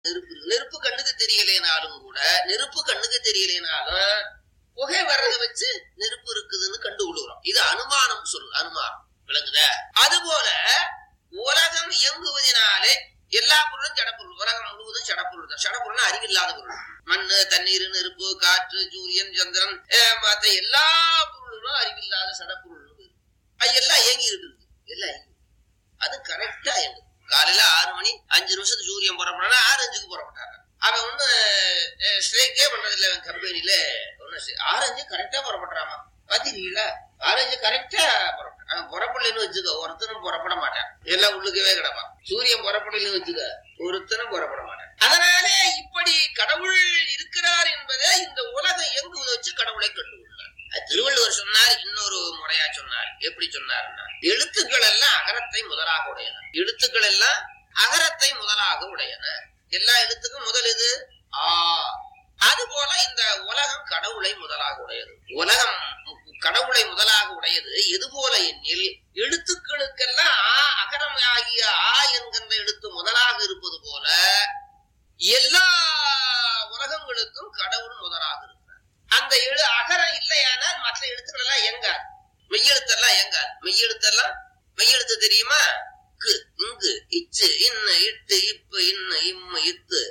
நெருப்பு இருக்கு. நெருப்பு கண்ணுக்கு தெரியலேனாலும் கூட, நெருப்பு கண்ணுக்கு தெரியலேனாலும் புகை வர்றதை வச்சு நெருப்பு இருக்குதுன்னு கண்டுகொள்கிறோம். இது அனுமானம் சொல்லு, அனுமானம் விளங்குதா? அதுபோல உலகம் இயங்குவதனாலே எல்லா பொருளும் ஜடப்பொருள். உலகம் முழுவதும் ஜடப்பொருள் தான். ஜடப்பொருள் அறிவில்லாத பொருள். மண்ணு, தண்ணீர், நெருப்பு, காற்று, சூரியன், சந்திரன், மற்ற எல்லா பொருளும் அறிவில்லாத ஜடப்பொருள். அது எல்லாம் இயங்கிட்டு இருக்கு. எல்லாம் இயங்கி அது கரெக்டா இயங்குது. காலையில 6 மணி 5 நிமிஷத்துக்கு சூரியன் புறப்படா 6:05 புறப்பட்டாங்க. அவன் ஒண்ணு ஸ்ட்ரைக்கே பண்றதில்ல. அவன் கம்பெனில ஒண்ணு 6:05 கரெக்டா புறப்பட்டுறாமா. பாத்தீங்களா? 6:05 கரெக்டா புறப்பட்டான். அவன் புறப்படலன்னு வச்சுக்க, ஒருத்தனும் புறப்பட மாட்டான். எல்லாம் உள்ளுக்கவே கிடப்பான். சூரியன் புறப்படலன்னு வச்சுக்க, ஒருத்தனும் புறப்பட மாட்டான். அதனாலே இப்படி கடவுள் இருக்கிறார் என்பதை இந்த உலகம் இயங்குவதை வச்சு கடவுளை கண்டுகொள்ளார். திருவள்ளுவர் சொன்னார். இன்னொரு முறையா சொன்னார். எப்படி சொன்னார்னா, எழுத்துக்கள் எல்லாம் அகரத்தை முதலாக உடையன. எழுத்துக்கள் எல்லாம் அகரத்தை முதலாக உடையன. எல்லா எழுத்துக்கும் முதல் இது ஆ. அதுபோல இந்த உலகம் கடவுளை முதலாக உடையது. உலகம் கடவுளை முதலாக உடையது. எது போல எண்ணில் எழுத்துக்களுக்கெல்லாம் அகரம் ஆகிய ஆ என்கின்ற எழுத்து முதலாக இருப்பது போல எல்லா உலகங்களுக்கும் கடவுள் முதலாக இருக்கிறார். அந்த அகரம் இல்லையானால் மற்ற எழுத்துக்கள் எல்லாம் எங்காது. மெய்யெழுத்தெல்லாம் எங்காது. மெய்யெழுத்து தெரியுமா? கு, இங்கு, இச்சு, இன்னு, இட்டு, இப்பு, இன்னு, இம்மு, இத்து,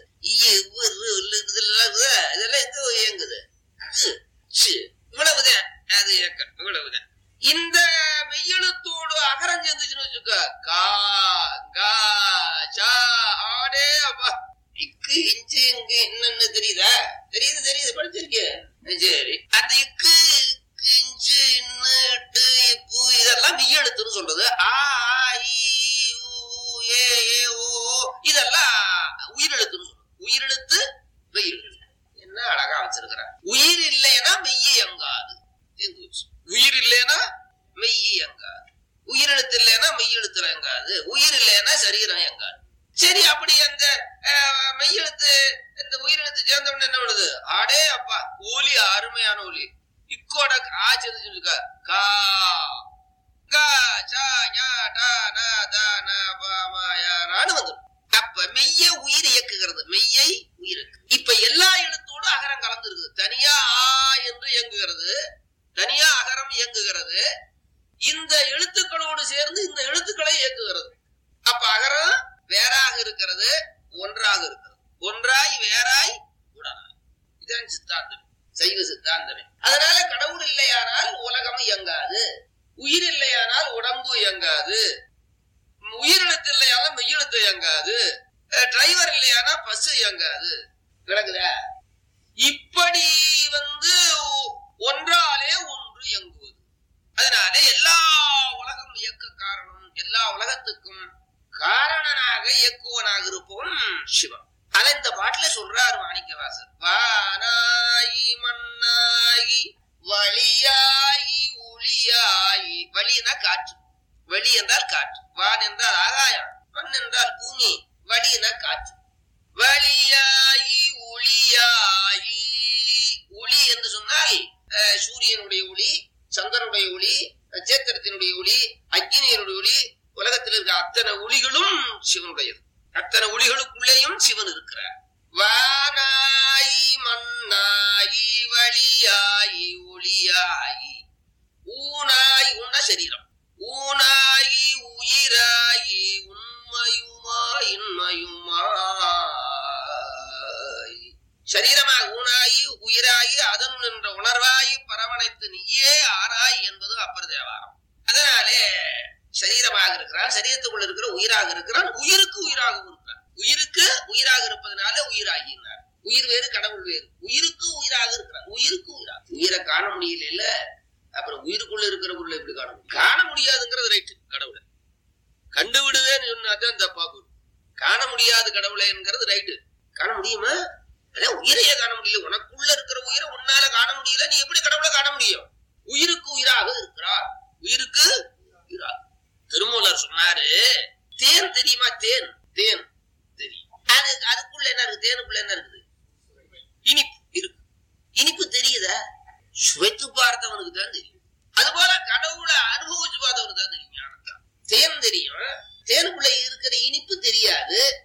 இதெல்லாம் எங்க இயங்குது? இவ்வளவுதான். அது இவ்வளவுதான். இந்த மெய்யெழுத்தோடு அகரம் சேர்ந்துச்சுன்னு வச்சுக்க, கா, கா, சா, ஆடே அப்பா, இக்கு, இஞ்சு, இங்கு, இன்னன்னு தெரியுதா? தெரியுது படிச்சிருக்கேன். சரி, அந்த இக்கு, இஞ்சு, இன்னு, இட்டு, இப்பு இதெல்லாம் மெய்யெழுத்துன்னு சொல்றது. ஆ, இ, ஊ, ஏ, ஓ இதெல்லாம் உயிரெழுத்துன்னு சொல்றது. உயிரெழுத்து மெய்யெழுத்து. என்ன அழகா வச்சிருக்கிற. உயிர் இல்லைன்னா மெய்யை எங்காது. உயிர் இல்லைன்னா மெய்யை எங்காது. உயிரெழுத்து இல்லைன்னா மெய்யெழுத்துல எங்காது. உயிர் இல்லைன்னா சரீரம் எங்காது. சரி, அப்படி அந்த மெய்யெழுத்து இந்த உயிரெழுத்து சேர்ந்தவன என்ன பண்ணுது? ஆடே அப்பா, ஒலி அருமையான ஒலி. இக்கோட ஆ சேர்ந்துச்சுக்கா, கா, கா, சா, ஞா, டா, நா, தா, நா, பா, மா, யா, ரான்னு வந்துடும். அப்ப மெய்ய உயிர் இயக்குகிறது. மெய்யை உயிர். இப்ப எல்லா எழுத்தோடு அகரம் கலந்து இருக்குது. தனியா ஆ என்று இயங்குகிறது, தனியா அகரம் இயங்குகிறது. இந்த எழுத்துக்களோடு சேர்ந்து இந்த எழுத்துக்களை இயக்குகிறது. அப்ப அகரம் வேறாக இருக்கிறது, ஒன்றாக இருக்கிறது. ஒன்றாய் வேறாய் உடனாய். இதான் சித்தாந்தம், சைவ சித்தாந்தமே. அதனால கடவுள் இல்லையானால் உலகம் இயங்காது. உயிர் இல்லையானால் உடம்பு இயங்காது. உயிரெழுத்து இல்லையானால் மெய்யெழுத்து இயங்காது. டிரைவர் இல்லையானா பஸ் இயங்காது. விளங்குதா? இப்படி ஒன்றாலே ஒன்று இயங்குவது. அதனால எல்லா உலகம் இயக்க காரணம், எல்லா உலகத்துக்கும் காரணனாக இயக்குவனாக இருப்பவன் சிவன். அதை இந்த பாட்டுல சொல்றாரு மாணிக்கவாசர். வானாயி மண்ணாகி வழியாயி ஒளியாயி. வழினா காற்று. வெளி என்றால் காற்று. வான் என்றால் ஆகாயம். மண் என்றால் பூமி. வழினா காற்று. வழியாயி ஒளியாயி. ஒளி என்று சொன்னால் சூரியனுடைய ஒளி, சந்திரனுடைய ஒளி, நட்சத்திரத்தினுடைய ஒளி, அக்னியினுடைய ஒளி, உலகத்தில் இருக்கிற அத்தனை ஒளிகளும் சிவனுடையது. அத்தனை ஒளிகளுக்குள்ளேயும் சிவன் இருக்கிறார். வானாயி மண்ணாயி வழியாயி ஒளியாயி. ஊனாய் உன்ன சரீரம். ஊனாயி உயிராயி உண்மையுமாய் இன்மையுமாய். சரீரமாக ஊனாயி உயிராயி அதன் என்ற உணர்வாயி பரவனைத்து நீயே ஆராய் என்பது அப்பர் தேவாரம். அதனாலே சரீரமாக இருக்கிறான், சரீரத்துக்குள்ள இருக்கிற உயிராக இருக்கிறான், உயிருக்கு உயிராகவும் இருக்கிறான். உயிருக்கு உயிராக இருப்பதனால உயிராகினார். உயிர் வேறு கடவுள் வேறு. உயிருக்கு உயிராக இருக்கிறான், உயிருக்கு உயிராக. உயிரை காண முடியல, அப்புறம் உயிருக்குள்ள இருக்கிற பொருளை எப்படி காண முடியும்? காண முடியாதுங்கிறது ரைட்டு. கடவுளை கண்டுவிடுவேன்னு சொன்னாதான் தப்பா போடும். காண முடியாது கடவுளைங்கிறது ரைட்டு. காண முடியுமா? அதான் உயிரையே காண முடியல. உனக்குள்ள இருக்கிற உயிரை உன்னால காண முடியல, நீ எப்படி கடவுளை காண முடியும்? உயிருக்கு உயிராக இருக்கிறார், உயிருக்கு உயிராக. திருமூலர் சொன்னாரு, தேன் தெரியுமா? தேன் தேன் தெரியும். அதுக்குள்ள என்ன இருக்கு? தேனுக்குள்ள என்ன இருக்குது? இனிப்பு இருக்கு. இனிப்பு தெரியுதா? சுவைத்து பார்த்தவனுக்கு தான் தெரியும். அதுபோல கடவுளை அனுபவிச்சு பார்த்தவனுக்கு தான் தெரியும். ஞானத்தான் தேன் தெரியும். தேனுக்குள்ள இருக்கிற இனிப்பு தெரியாது.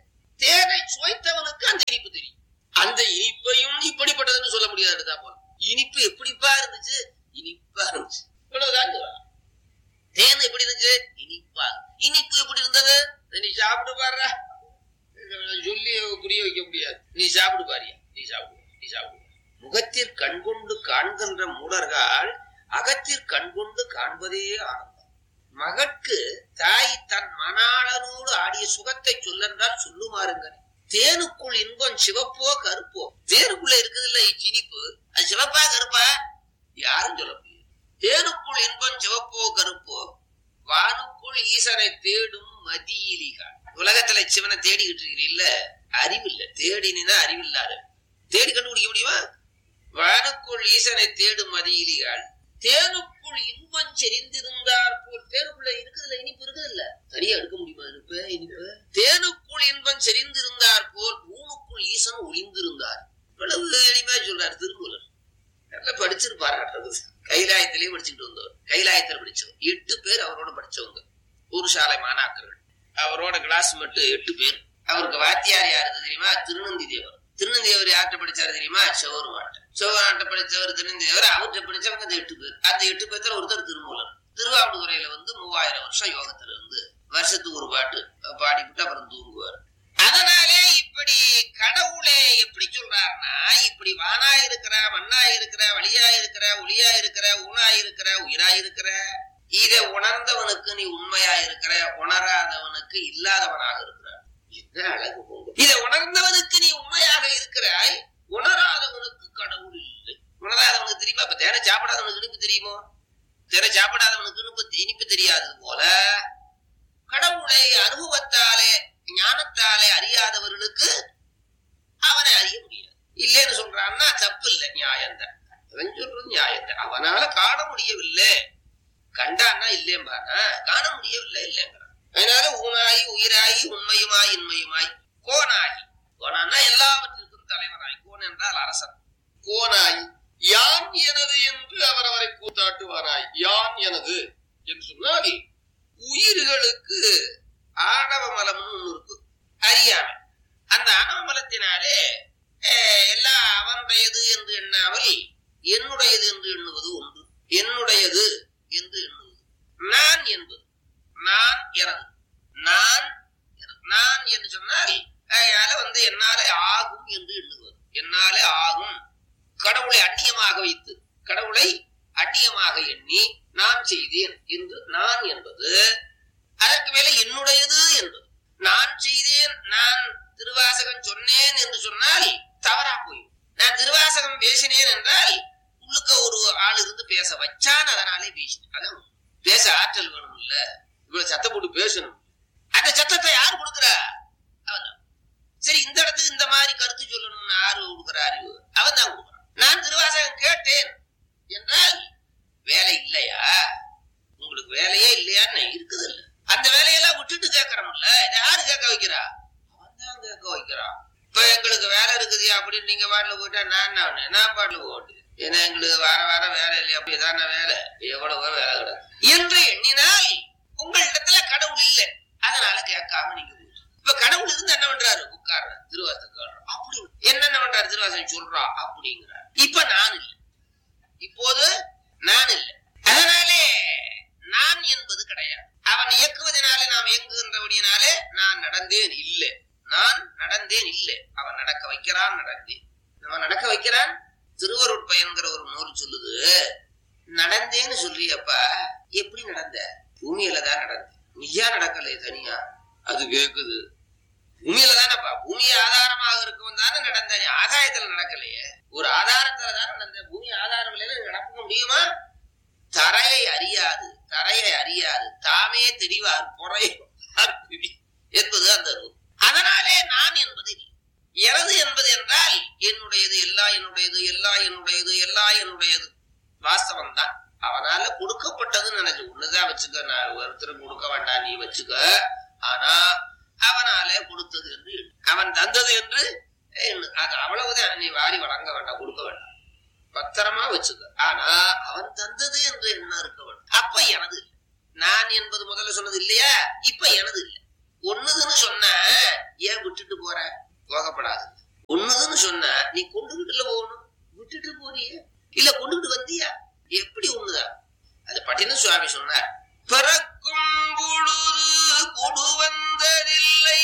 தேனை சுவைத்தவனுக்கு அந்த இனிப்பு தெரியும். அந்த இனிப்பையும் இப்படிப்பட்டதுன்னு சொல்ல முடியாது. போல இனிப்பு எப்படிப்பா இருந்துச்சு? இனிப்பா இருந்துச்சு. இவ்வளவுதான். தேன் எப்படி இருந்துச்சு? இனிப்பா. இனிப்பு எப்படி இருந்தது? நீ சாப்பிட்டு பாரு. சொல்லி புரிய வைக்க முடியாது. நீ சாப்பிடு பாரியா. நீ சாப்பிடு, நீ சாப்பிடு. முகத்திற் கண்கொண்டு காண்கின்ற மூடர்கள் அகத்திற் கண்கொண்டு காண்பதே ஆனந்தம். மகற்கு தாய் தன் மணாளனோடு ஆடிய சுகத்தை சொல்லென்றால் சொல்லுமாறுங்கள். தேனுக்குள் இன்பம் சிவப்போ கருப்போ. தேனுக்குள்ள இருக்குது இல்ல இனிப்பு, அது சிவப்பா கருப்பா யாரும் சொல்ல முடியாது. தேனுக்குள் இன்பம் சிவப்போ கருப்போ, வானுக்குள் ஈசனை தேடும் மதியிலிகள். உலகத்துல சிவனை தேடிக்கிட்டு இருக்கிறீ இல்ல, அறிவில்ல. தேடினா அறிவில்லாத தேடி கண்டுபிடிக்க முடியுமா? வானுக்குள் ஈசனை தேடும் மதியிலிகள். தேனுக்குள் இன்பம் செறிந்திருந்தார் போல். தேனுக்குள்ள இருக்குதுல்ல இனிப்பு இருக்குதுல்ல, தனியா எடுக்க முடியுமா இனிப்பு? இனிப்பு தேனுக்குள் இன்பம் செறிந்திருந்தார் போல் ஊனுக்குள் ஈசன் ஒளிந்திருந்தார். இவ்வளவு எளிமையா சொல்றாரு திருமூலர். நல்லா படிச்சிருப்பாரு. கைலாயத்திலேயே படிச்சுட்டு வந்தவர். கைலாயத்தில் படிச்சவர் 8 பேர் அவரோட படிச்சவங்க. ஒரு சாலை மாணாக்கர்கள். அவரோட கிளாஸ் மட்டும் 8 பேர். அவருக்கு வாத்தியார் யாரு தெரியுமா? திருநந்தி தேவர். திருநந்தி தேவர் யார்கிட்ட படிச்சாரு தெரியுமா? செவருமாட்ட. செவராட்ட படிச்சவர் திருநந்தி தேவர். அவர்கிட்ட படிச்சவங்க அந்த 8 பேர். அந்த 8 பேர்த்துல ஒருத்தர் திருமூலர். திருவாவடுதுறையில 3000 வருஷம் யோகத்துல இருந்து வருஷத்துக்கு ஒரு பாட்டு பாடிவிட்டு அப்புறம் தூங்குவார். அதனாலே இப்படி கடவுளே எப்படி சொல்றாருன்னா, இப்படி வானா இருக்கிற, மண்ணா இருக்கிற, வழியா இருக்கிற, ஒளியா இருக்கிற, ஊனா இருக்கிற, உயிரா இருக்கிற, இதை உணர்ந்தவனுக்கு நீ உண்மையா இருக்கிற, உணராதவனுக்கு இல்லாதவனாக இருக்கிறார். என்ன அழகு போங்க. இதை உணர்ந்தவனுக்கு நீ உண்மையாக இருக்கிறாய், உணராதவனுக்கு கடவுள் இல்லை. உணராதவனுக்கு தெரியுமா? இப்ப தேனை சாப்பிடாதவனுக்கு இனிப்பு தெரியுமோ? தேனை சாப்பிடாதவனுக்கு இனிப்பு தெரியாதது போல கடவுளை அனுபவத்தாலே ஞானத்தாலே அறியாதவர்களுக்கு அவனை அறிய முடியாது. இல்லைன்னு சொல்றான்னா தப்பு இல்லை, நியாயம்தான். அவன் சொல்றது நியாயம்தான். அவனால காண முடியவில்லை. கண்டான்னா இல்லையம்பானா, காண முடியவில்லை இல்லைங்கிறான். அதனால ஊனாயி உயிராயி உண்மையுமாய் இன்மையுமாய் கோனாயி. கோனான்னா எல்லாவற்றிற்கும் தலைவனாய். கோன் என்றால் அரசன். கோனாயி யான் எனது என்று அவரவரை கூத்தாட்டுவானாய். யான் எனது என்று சொன்னால் உயிர்களுக்கு ஆணவ மலம்னு ஒண்ணு இருக்கு, அறியாமை. அந்த ஆணவ மலத்தினாலே எல்லாம் அவனுடையது என்று எண்ணாமல் என்னுடையது என்று எண்ணுவது ஒன்று. என்னுடையது என்று எண்ணுவது. நான் என்பது நான் எனது. நான் நான் என்று சொன்னால் என்னாலே ஆகும் என்று எண்ணுவது. என்னாலே ஆகும். கடவுளை அந்நியமாக வைத்து, கடவுளை அந்நியமாக எண்ணி நான் செய்தேன் என்று நான் என்பது. அதற்கு மேல என்னுடையது என்பது. நான் செய்தேன், நான் திருவாசகம் சொன்னேன் என்று சொன்னால் தவறா போயும். நான் திருவாசகம் பேசினேன் என்றால் உள்ளுக்க ஒரு ஆள் இருந்து பேச வச்சான், அதனாலே பேசினேன். அதான் பேச ஆற்றல் வேணும் இல்ல, இவ்வளவு சத்தம் போட்டு பேசணும். அந்த சத்தத்தை யார் கொடுக்குறா? அவன். சரி, இந்த இடத்துக்கு இந்த மாதிரி கருத்து சொல்லணும்னு யாரு கொடுக்குற அறிவு? அவன் தான் கொடுக்குறான். நான் திருவாசகம் கேட்டேன் என்றால் வேலை இல்லையா? உங்களுக்கு வேலையே இல்லையான்னு இருக்குது இல்ல. அந்த வேலையெல்லாம் விட்டுட்டு கேட்கறோம்ல, இதை யாரு கேட்க வைக்கிறா? அவன் தான் கேட்க வைக்கிறான். இப்ப எங்களுக்கு வேலை இருக்குது அப்படின்னு நீங்க பாட்டுல போயிட்டா நான் பாட்டுல போட்டு, ஏன்னா எங்களுக்கு வார வேலை இல்லையா? அப்படிதான வேலை, எவ்வளவோ வேலை கிடையாது என்று எண்ணினால் உங்களிடத்துல கடவுள் இல்லை, அதனால கேட்காம நீங்க போயிட்டு. இப்ப கடவுள் இருந்து என்ன பண்றாரு? உட்கார்ற திருவாசகம் அப்படி என்னென்ன பண்றாரு? திருவாசகம் சொல்றா அப்படிங்கிறார். இப்ப நான் இல்லை, இப்போது நான் இல்லை. அதனாலே நான் என்பது கிடையாது. அவன் இயக்குவதனாலே நாம் இயங்குகின்றபடியினாலே நான் நடந்தேன் இல்லை. நான் நடந்தேன் இல்லை, அவன் நடக்க வைக்கிறான். நடந்தேன், அவன் நடக்க வைக்கிறான். திருவருட்பயன்கிற ஒரு நூல் சொல்லுது, நடந்தேன்னு சொல்றியப்பா, எப்படி நடந்த? பூமியில தான் நடந்த, நீயா நடக்கலையே தனியா. அது கேக்குது, பூமியில தானப்பா, பூமியை ஆதாரமாக இருக்கும் தானே நடந்த, ஆதாயத்துல நடக்கலையே. ஒரு ஆதாரத்துல தானே நடந்த, பூமி ஆதாரம் இல்லைன்னு நடக்க முடியுமா? தரையை அறியாது, தரையை அறியாது தாமே தெரிவார் பொறை என்பது அந்த நூல். அதனாலே நான் என்பது இல்லை. எனது என்பது என்றால் என்னுடையது, எல்லா என்னுடையது, எல்லா என்னுடையது, எல்லா என்னுடையது. வாஸ்தவம் தான். அவனால கொடுக்கப்பட்டதுன்னு நினைச்சு ஒண்ணுதான் வச்சுக்க. நான் ஒருத்தர் கொடுக்க வேண்டாம், நீ வச்சுக்க. ஆனா அவனாலே கொடுத்தது என்று, அவன் தந்தது என்று அது அவ்வளவுதான். நீ வாரி வழங்க வேண்டாம், கொடுக்க வேண்டாம், பத்திரமா வச்சுக்க. ஆனா அவன் தந்தது என்று என்ன இருக்க வேண்டும். அப்ப எனது இல்லை. நான் என்பது முதல்ல சொன்னது இல்லையா? இப்ப எனது இல்லை. ஒண்ணுதுன்னு சொன்ன ஏன் விட்டுட்டு போற? போகப்படாது. ஒண்ணுதுன்னு சொன்ன நீ கொண்டுகிட்டுல போகணும். விட்டுட்டு போறிய இல்ல கொண்டுகிட்டு வந்தியா? எப்படி ஒண்ணுதான்? அது பட்டின சுவாமி சொன்னார். பிறக்கும் பொழுது கொடு வந்ததில்லை,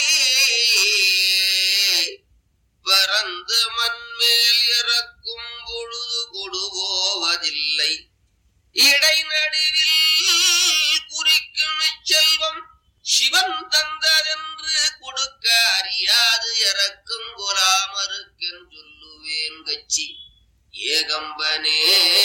பறந்து மண்மேல் இறக்கும் பொழுது கொடு போவதில்லை, இடைநடுவில் குறிக்கும் செல்வம் சிவன் தந்ததென்று கொடுக்க அறியாது இறக்கும் கொலாமருக்கென் சொல்லுவேன் கட்சி ஏகம்பனே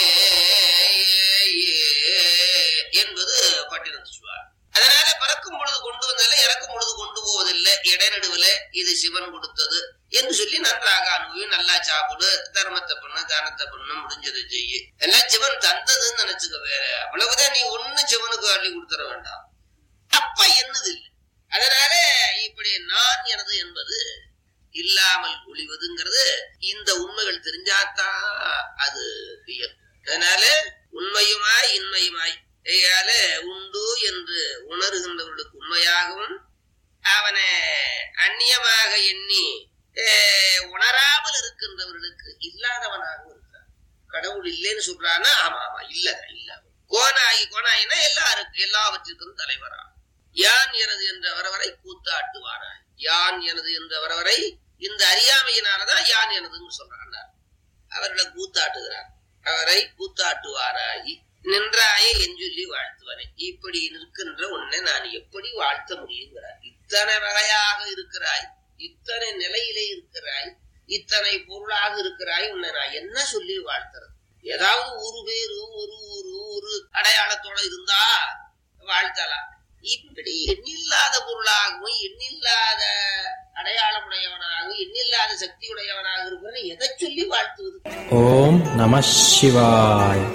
என்பது பட்டினத்து சுவாமி. அதனால பறக்கும் பொழுது கொண்டு வந்ததில்லை, இறக்கும் பொழுது கொண்டு போவதில்லை, இடைநடுவில் இது சிவன் கொடுத்தது என்று சொல்லி நன்றாக அனுபவி, நல்லா சாப்பிடு, தர்மத்தை பண்ணு, தானத்தை பண்ணு, முடிஞ்சதை செய்யு, எல்லாம் சிவன் தந்ததுன்னு நினைச்சுக்க. வேற அவ்வளவுதான். நீ ஒண்ணு சிவனுக்கு அள்ளி கொடுத்துட வேண்டாம். அப்ப என்னது இல்லை. அதனால இப்படி நான் எனது என்பது இல்லாமல் ஒளிவதுங்கிறது இந்த உண்மைகள் தெரிஞ்சாத்தான் அது இயல். அதனால உண்மையுமாய் இன்மையுமாய் உண்டு என்று உணர்கின்றவர்களுக்கு உண்மையாகவும், அவனை அந்நியமாக எண்ணி உணராமல் இருக்கின்றவர்களுக்கு இல்லாதவனாகவும் இருக்கிறான். கடவுள் இல்லைன்னு சொல்றான்னா ஆமா ஆமா இல்லதான் இல்ல. கோனாயினா எல்லாவற்றிற்கும் தலைவரா. யான் எனது என்ற வரவரை கூத்தாட்டுவாராய். யான் எனது என்ற வரவரை இந்த அறியாமையினாலதான் யான் எனதுன்னு சொல்றாங்க. அவர்களை கூத்தாட்டுகிறார். அவரை கூத்தாட்டுவாராகி நின்றாயே என் சொல்லி வாழ்த்துவனே. இப்படி நிற்கின்ற உன்னை நான் எப்படி வாழ்த்த முடியுங்கிறார். இத்தனை வகையாக இருக்கிறாய், இத்தனை நிலையிலே இருக்கிறாய், இத்தனை பொருளாக இருக்கிறாய், உன்னை நான் என்ன சொல்லி வாழ்த்துறது? ஏதாவது ஒரு பேரு ஒரு ஊரு ஒரு அடையாளத்தோட இருந்தா வாழ்த்தலாம். இப்படி எண்ணில்லாத பொருளாகவும் எண்ணில்லாத அடையாளமுடையவனாகவும் எண்ணில்லாத சக்தியுடையவனாக இருக்கிற எதை சொல்லி வாழ்த்துவது? ஓம் நம சிவாய்.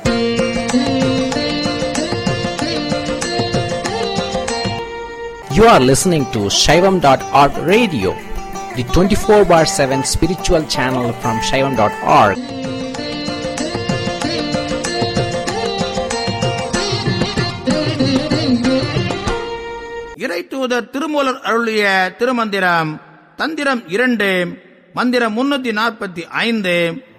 You are listening to Shaivam.org radio, the 24/7 spiritual channel from Shaivam.org. இறைத்தூதர் திருமூலர் அருளிய திருமந்திரம் தந்திரம் 2 மந்திரம் 345